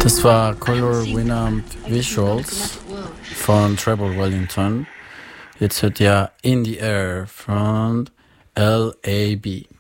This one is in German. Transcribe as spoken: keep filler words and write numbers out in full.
Das war Color Winamp Visuals von Treble Wellington. Jetzt hört ihr In the Air von L A B.